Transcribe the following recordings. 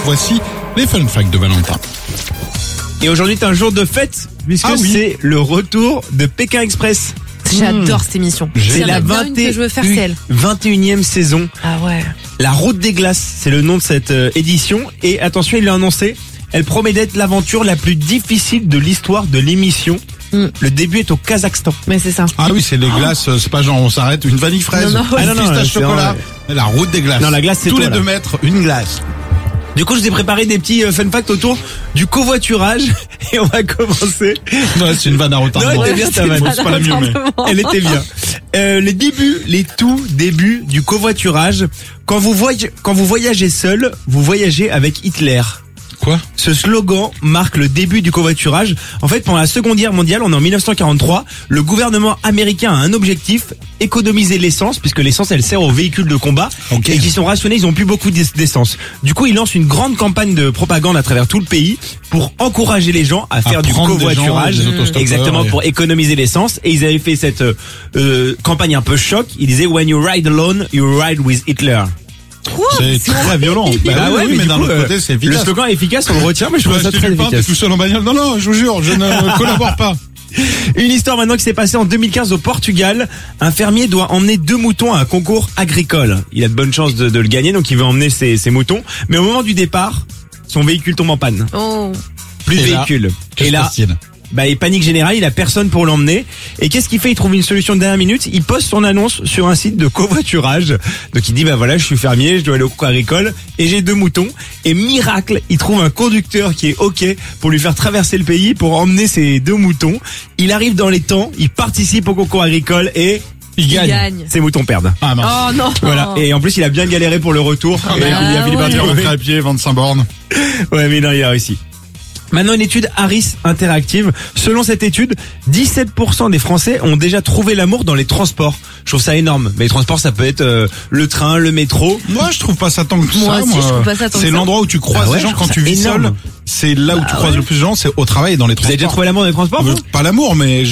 voici les fun facts de Valentin. Et aujourd'hui, c'est un jour de fête, puisque c'est le retour de Pékin Express. J'adore cette émission. C'est la que je veux faire, c'est elle. 21e saison. Ah ouais. La route des glaces, c'est le nom de cette édition. Et attention, il l'a annoncé, elle promet d'être l'aventure la plus difficile de l'histoire de l'émission. Le début est au Kazakhstan. Mais c'est ça. Ah oui, c'est les glaces, c'est pas genre on s'arrête, une vanille fraise, Non, une pistache c'est chocolat. La route des glaces. Non, la glace, c'est tous toi, les là. 2 mètres, une glace. Du coup, je vous ai préparé des petits fun facts autour du covoiturage. Et on va commencer. Non, c'est une vanne à retardement. Non, elle était bien, ta vanne. C'est pas la mieux, mais. Elle était bien. Les tout débuts du covoiturage. Quand vous voyagez seul, vous voyagez avec Hitler. Quoi? Ce slogan marque le début du covoiturage. En fait, pendant la Seconde Guerre mondiale, on est en 1943, le gouvernement américain a un objectif, économiser l'essence, puisque l'essence, elle sert aux véhicules de combat, et qui sont rationnés, ils ont plus beaucoup d'essence. Du coup, ils lancent une grande campagne de propagande à travers tout le pays pour encourager les gens à faire du covoiturage. Exactement, pour économiser l'essence. Et ils avaient fait cette campagne un peu choc. Ils disaient, when you ride alone, you ride with Hitler. C'est très violent. Bah ouais, mais d'un autre côté, c'est efficace. Le slogan est efficace, on le retient, mais je trouve ça très efficace. T'es tout seul en bagnole. Non, je vous jure, je ne collabore pas. Une histoire maintenant qui s'est passée en 2015 au Portugal. Un fermier doit emmener 2 moutons à un concours agricole. Il a de bonnes chances de le gagner, donc il veut emmener ses moutons. Mais au moment du départ, son véhicule tombe en panne. Oh. Plus de véhicule. Et là, il panique générale, il a personne pour l'emmener. Et qu'est-ce qu'il fait? Il trouve une solution de dernière minute. Il poste son annonce sur un site de covoiturage. Donc il dit, voilà, je suis fermier, je dois aller au concours agricole et j'ai 2 moutons. Et miracle, il trouve un conducteur qui est OK pour lui faire traverser le pays pour emmener ses 2 moutons. Il arrive dans les temps, il participe au concours agricole et il gagne. Ses moutons perdent. Ah mince. Oh non. Voilà. Et en plus, il a bien galéré pour le retour. Il a fini par dire rentrer à pied, 25 bornes. Ouais, mais non, il a réussi. Maintenant, une étude Harris Interactive. Selon cette étude, 17% des Français ont déjà trouvé l'amour dans les transports. Je trouve ça énorme. Mais les transports, ça peut être le train, le métro. Moi, je trouve pas ça tant que ça. Moi aussi, je trouve pas ça tant que ça. C'est l'endroit où tu croises les gens quand tu vis seul. C'est là où tu croises le plus de gens, c'est au travail et dans les transports. Vous avez déjà trouvé l'amour dans les transports? Pas l'amour, mais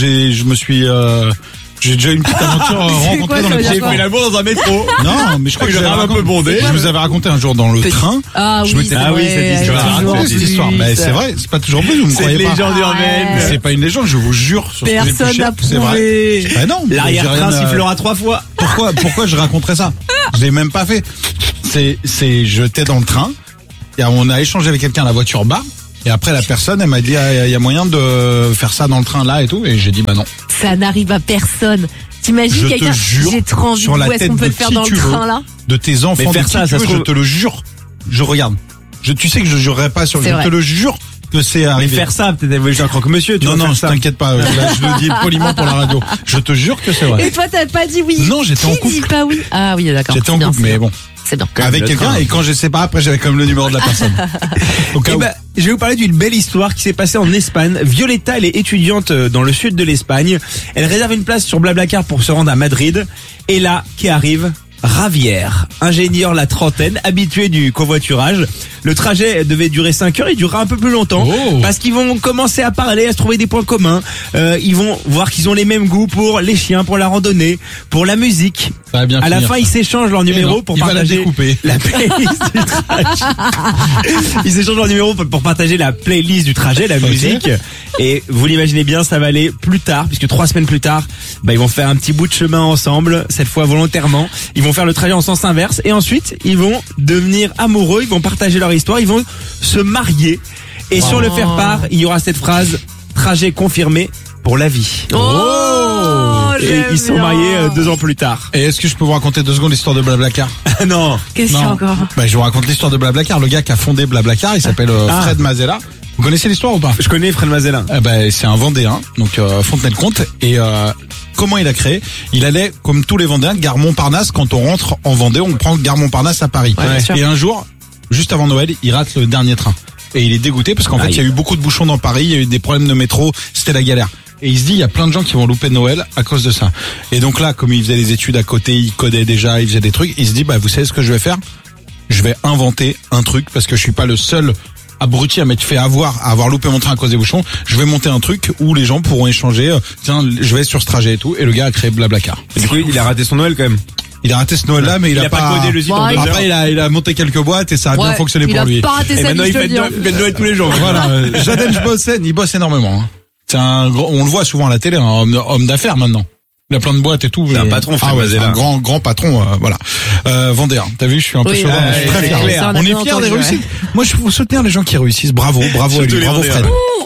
j'ai déjà une petite aventure rencontrée dans les transports. J'ai fait l'amour dans un métro. Non, mais je crois que j'avais un peu bondé. Je vous avais raconté un jour dans le train. Ah oui, cette histoire. Mais c'est vrai, c'est pas toujours vrai, vous me croyez pas. C'est une légende urbaine. C'est pas une légende, je vous jure. Sur personne n'a c'est vrai. Bah non. L'arrière-train sifflera 3 fois. Pourquoi je raconterais ça? Je l'ai même pas fait. J'étais dans le train. Et on a échangé avec quelqu'un à la voiture bar. Et après, la personne, elle m'a dit, il y a moyen de faire ça dans le train là et tout. Et j'ai dit, bah non. Ça n'arrive à personne. T'imagines quelqu'un? J'ai trop envie. Où est-ce qu'on peut le faire dans le train là? De tes enfants. Mais faire ça, je te le jure. Je regarde. Tu sais que je jurerai pas sur. Je te le jure que c'est arrivé. Mais faire ça, peut-être, je crois que monsieur. Non, t'inquiète pas. Là, je le dis poliment pour la radio. Je te jure que c'est vrai. Et toi, t'as pas dit oui? Non, j'étais en couple. Qui dit pas oui? Ah oui, d'accord. J'étais en couple, mais bon. C'est bien. Avec quelqu'un, et quand je sais pas, après j'avais comme le numéro de la personne. Je vais vous parler d'une belle histoire qui s'est passée en Espagne. Violetta, elle est étudiante dans le sud de l'Espagne. Elle réserve une place sur Blablacar pour se rendre à Madrid. Et là, qui arrive? Javier, ingénieur la trentaine, habitué du covoiturage. Le trajet devait durer 5 heures, il durera un peu plus longtemps. Parce qu'ils vont commencer à parler, à se trouver des points communs. Ils vont voir qu'ils ont les mêmes goûts pour les chiens, pour la randonnée, pour la musique. À la fin, ils s'échangent leur numéro pour partager la playlist du trajet. Ils s'échangent leur numéro pour partager la playlist du trajet, la musique. Et vous l'imaginez bien, ça va aller plus tard, puisque 3 semaines plus tard, ils vont faire un petit bout de chemin ensemble, cette fois volontairement. Ils vont faire le trajet en sens inverse et ensuite ils vont devenir amoureux, ils vont partager leur histoire, ils vont se marier. Et sur le faire-part, il y aura cette phrase: trajet confirmé pour la vie. Et ils sont mariés 2 ans plus tard. Et est-ce que je peux vous raconter 2 secondes l'histoire de Blablacar? Non. Qu'est-ce qu'il y a encore? Je vous raconte l'histoire de Blablacar. Le gars qui a fondé Blablacar, il s'appelle Fred Mazella. Vous connaissez l'histoire ou pas? Je connais Fred Mazella. C'est un Vendéen, donc Fontenay-le-Comte. Et comment il a créé? Il allait, comme tous les Vendéens, gare Montparnasse. Quand on rentre en Vendée, on prend gare Montparnasse à Paris. Et un jour, juste avant Noël, il rate le dernier train. Et il est dégoûté parce qu'en fait, il y a eu beaucoup de bouchons dans Paris, il y a eu des problèmes de métro, c'était la galère. Et il se dit, il y a plein de gens qui vont louper Noël à cause de ça. Et donc là, comme il faisait des études à côté, il codait déjà, il faisait des trucs, il se dit, vous savez ce que je vais faire? Je vais inventer un truc parce que je suis pas le seul abruti à m'être fait à avoir loupé mon train à cause des bouchons. Je vais monter un truc où les gens pourront échanger. Tiens, je vais sur ce trajet et tout. Et le gars a créé Blablacar. Et du coup, il a raté son Noël quand même. Il a raté ce Noël-là, mais il a pas codé le site en 2 heures. Après, il a monté quelques boîtes et ça a bien fonctionné pour lui. Il a pas raté ça, maintenant, il fait Noël tous les jours. Voilà. Jaden il bosse énormément, hein. C'est on le voit souvent à la télé, un homme d'affaires maintenant. Il a plein de boîtes et tout. C'est un patron, c'est un grand patron, voilà. Vendéen. T'as vu, je suis un peu chaud, je suis très fier. On est fiers des réussites. Moi, je faut soutenir les gens qui réussissent. Bravo à lui, bravo Fred.